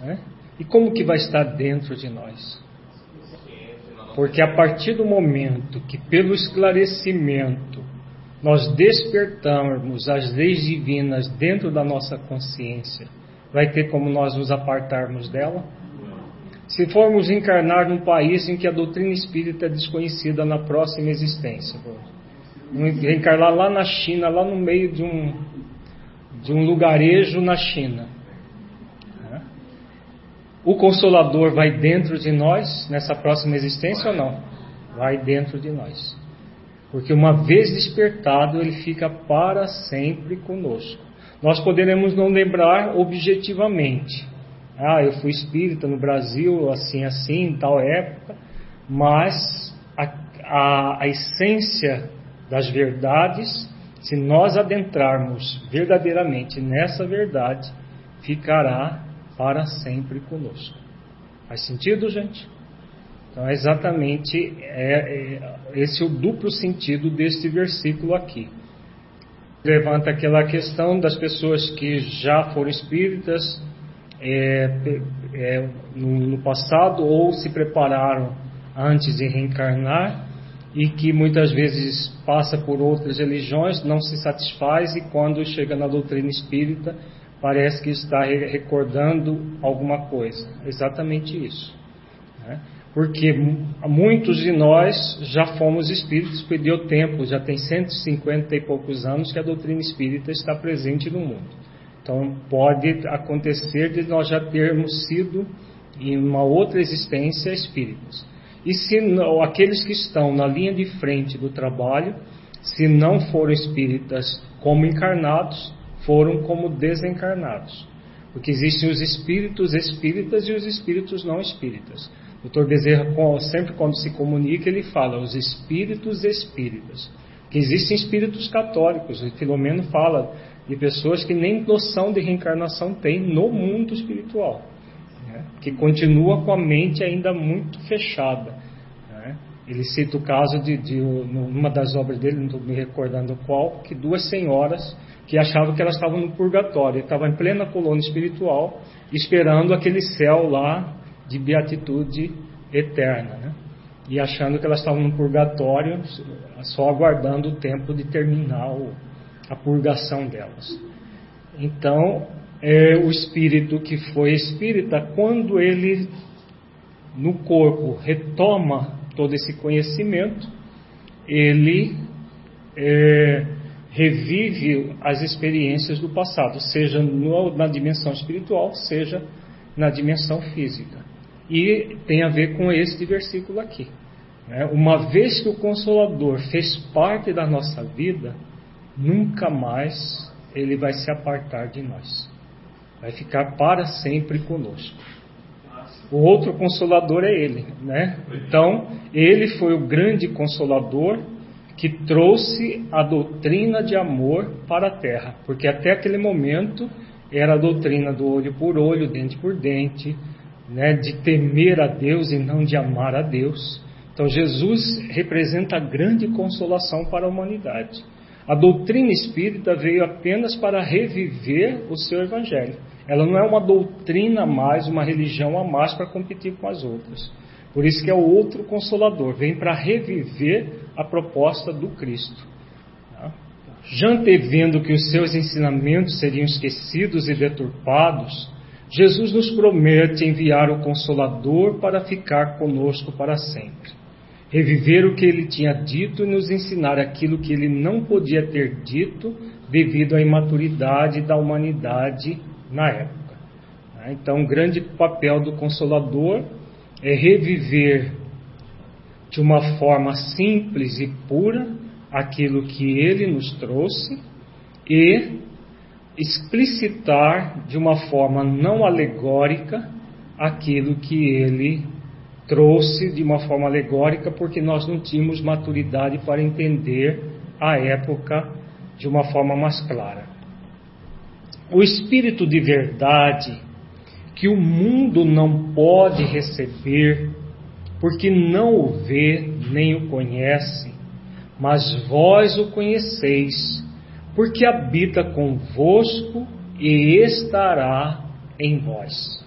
né? E como que vai estar dentro de nós? Porque a partir do momento que, pelo esclarecimento, nós despertarmos as leis divinas dentro da nossa consciência, vai ter como nós nos apartarmos dela? Se formos encarnar num país em que a doutrina espírita é desconhecida na próxima existência, reencarnar lá na China, lá no meio de um lugarejo na China, o Consolador vai dentro de nós nessa próxima existência ou não? Vai dentro de nós. Porque uma vez despertado, ele fica para sempre conosco. Nós poderemos não lembrar objetivamente. Eu fui espírita no Brasil, assim, em tal época. Mas a essência das verdades, se nós adentrarmos verdadeiramente nessa verdade, ficará para sempre conosco. Faz sentido, gente? Então, exatamente esse é o duplo sentido deste versículo aqui. Levanta aquela questão das pessoas que já foram espíritas no passado ou se prepararam antes de reencarnar e que muitas vezes passa por outras religiões, não se satisfaz e quando chega na doutrina espírita parece que está recordando alguma coisa. Exatamente isso, né? Porque muitos de nós já fomos espíritos, porque deu tempo, já tem 150 e poucos anos que a doutrina espírita está presente no mundo. Então pode acontecer de nós já termos sido em uma outra existência espíritas. E se aqueles que estão na linha de frente do trabalho, se não foram espíritas como encarnados, foram como desencarnados. Porque existem os espíritos espíritas e os espíritos não espíritas. O Dr. Bezerra, sempre quando se comunica, ele fala os espíritos espíritas. Que existem espíritos católicos. O Filomeno fala de pessoas que nem noção de reencarnação têm no mundo espiritual, né? Que continua com a mente ainda muito fechada, né? Ele cita o caso numa das obras dele, não estou me recordando qual, que duas senhoras que achavam que elas estavam no purgatório, estavam em plena colônia espiritual, esperando aquele céu lá de beatitude eterna, né? E achando que elas estavam no purgatório, só aguardando o tempo de terminar a purgação delas. Então, o espírito que foi espírita, quando ele no corpo retoma todo esse conhecimento, ele revive as experiências do passado, seja na dimensão espiritual, seja na dimensão física. E tem a ver com este versículo aqui, né? Uma vez que o Consolador fez parte da nossa vida, nunca mais ele vai se apartar de nós, vai ficar para sempre conosco. O outro Consolador é ele, né? Então, ele foi o grande Consolador que trouxe a doutrina de amor para a Terra, porque até aquele momento era a doutrina do olho por olho, dente por dente, né? De temer a Deus e não de amar a Deus. Então Jesus representa a grande consolação para a humanidade. A doutrina espírita veio apenas para reviver o seu evangelho. Ela não é uma doutrina a mais, uma religião a mais para competir com as outras. Por isso que é o outro Consolador, vem para reviver a proposta do Cristo. Já antevendo que os seus ensinamentos seriam esquecidos e deturpados, Jesus nos promete enviar o Consolador para ficar conosco para sempre. Reviver o que ele tinha dito e nos ensinar aquilo que ele não podia ter dito devido à imaturidade da humanidade na época. Então, o grande papel do Consolador é reviver de uma forma simples e pura aquilo que ele nos trouxe e explicitar de uma forma não alegórica aquilo que ele trouxe de uma forma alegórica, porque nós não tínhamos maturidade para entender a época de uma forma mais clara. O Espírito de verdade que o mundo não pode receber, porque não o vê nem o conhece, mas vós o conheceis, porque habita convosco e estará em vós.